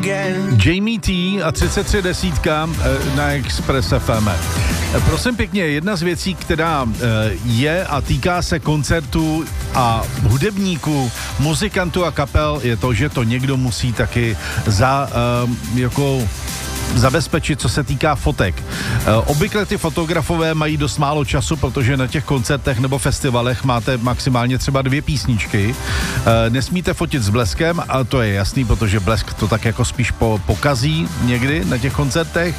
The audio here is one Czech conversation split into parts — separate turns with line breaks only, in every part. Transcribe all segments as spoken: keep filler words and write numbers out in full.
Jamie T a třicet tři desítka na Express F M. Prosím pěkně, jedna z věcí, která je a týká se koncertů a hudebníků, muzikantů a kapel, je to, že to někdo musí taky za jako zabezpečit, co se týká fotek. Obvykle ty fotografové mají dost málo času, protože na těch koncertech nebo festivalech máte maximálně třeba dvě písničky. Nesmíte fotit s bleskem, a to je jasný, protože blesk to tak jako spíš po, pokazí někdy na těch koncertech.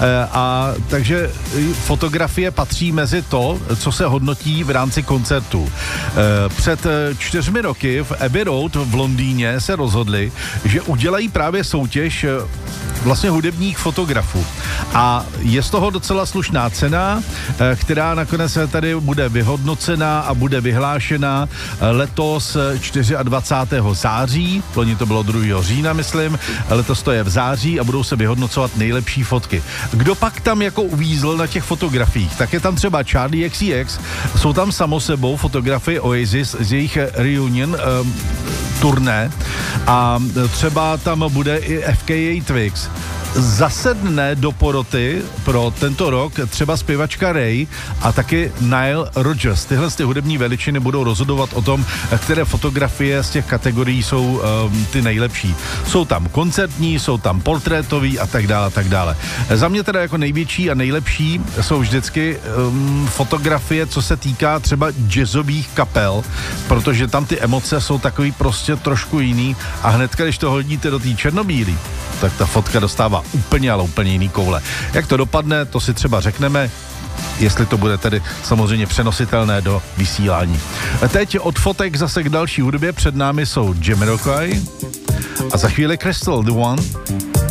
A takže fotografie patří mezi to, co se hodnotí v rámci koncertu. Před čtyřmi roky v Abbey Road v Londýně se rozhodli, že udělají právě soutěž vlastně hudebních fotografů. A je z toho docela slušná cena, která nakonec tady bude vyhodnocena a bude vyhlášena letos dvacátého čtvrtého září, loni to bylo druhého října, myslím, letos to je v září a budou se vyhodnocovat nejlepší fotky. Kdo pak tam jako uvízl na těch fotografiích? Tak je tam třeba Charlie X C X, jsou tam samo sebou fotografie Oasis z jejich reunion um, turné a třeba tam bude i F K A Twigs. Zasedne do poroty pro tento rok třeba zpěvačka Ray a taky Nile Rodgers. Tyhle ty hudební veličiny budou rozhodovat o tom, které fotografie z těch kategorií jsou um, ty nejlepší. Jsou tam koncertní, jsou tam portrétový a tak dále, tak dále. Za mě teda jako největší a nejlepší jsou vždycky um, fotografie, co se týká třeba jazzových kapel, protože tam ty emoce jsou takový prostě trošku jiný a hnedka, když to hodíte do té černobílý, tak ta fotka dostává úplně, ale úplně jiný koule. Jak to dopadne, to si třeba řekneme, jestli to bude tedy samozřejmě přenositelné do vysílání. A teď od fotek zase k další hudbě, před námi jsou Jamiroquai a za chvíli Crystal, The One.